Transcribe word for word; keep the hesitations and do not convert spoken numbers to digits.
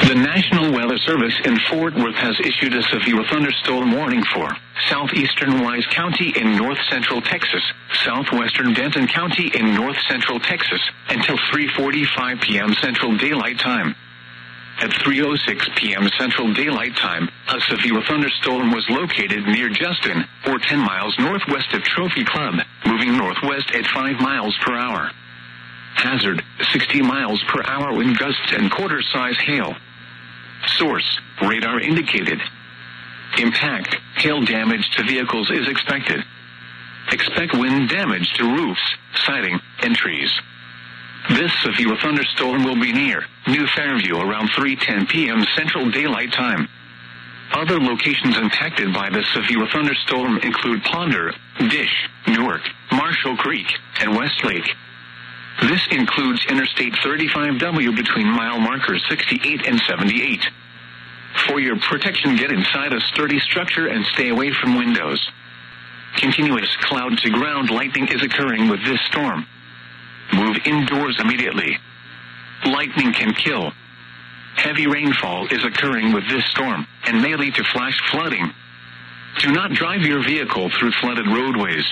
The National Weather Service in Fort Worth has issued a severe thunderstorm warning for southeastern Wise County in north-central Texas, southwestern Denton County in north-central Texas, until three forty-five p.m. Central Daylight Time. At three oh six p.m. Central Daylight Time, a severe thunderstorm was located near Justin, or ten miles northwest of Trophy Club, moving northwest at five miles per hour. Hazard, sixty miles per hour wind gusts and quarter-size hail. Source, radar indicated. Impact, hail damage to vehicles is expected. Expect wind damage to roofs, siding, and trees. This severe thunderstorm will be near New Fairview around three ten p.m. Central Daylight Time. Other locations impacted by the severe thunderstorm include Ponder, Dish, Newark, Marshall Creek, and Westlake. This includes Interstate thirty-five W between mile markers sixty-eight and seventy-eight. For your protection, get inside a sturdy structure and stay away from windows. Continuous cloud-to-ground lightning is occurring with this storm. Move indoors immediately. Lightning can kill. Heavy rainfall is occurring with this storm and may lead to flash flooding. Do not drive your vehicle through flooded roadways.